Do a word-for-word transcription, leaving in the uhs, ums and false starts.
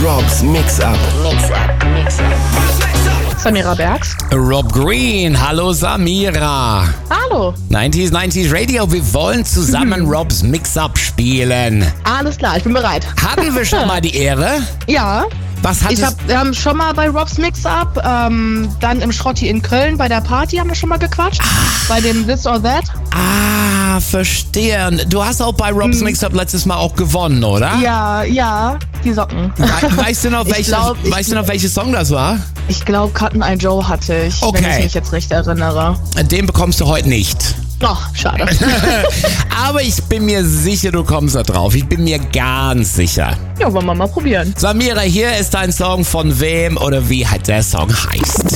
Rob's Mix-Up. Mix-Up, Mix-Up. Samira Bergs. Rob Green, hallo Samira. Hallo. neunziger neunzig Radio, wir wollen zusammen Rob's Mix-Up spielen. Alles klar, ich bin bereit. Hatten wir schon mal die Ehre? Ja. Was hat Ich es? hab ähm, schon mal bei Rob's Mix-Up, ähm, dann im Schrotti in Köln bei der Party haben wir schon mal gequatscht. Bei dem This or That. Ah, verstehe. Und du hast auch bei Rob's Mix-Up letztes Mal auch gewonnen, oder? Ja, ja, die Socken. We weißt du noch, Ich welche, glaub, ich- weißt du noch, welches Song das war? Ich glaube, Cotton Eye Joe hatte ich, Okay. wenn ich mich jetzt recht erinnere. Den bekommst du heute nicht. Oh, schade. Aber ich bin mir sicher, du kommst da drauf. Ich bin mir ganz sicher. Ja, wollen wir mal probieren. Samira, hier ist dein Song, von wem oder wie halt der Song heißt.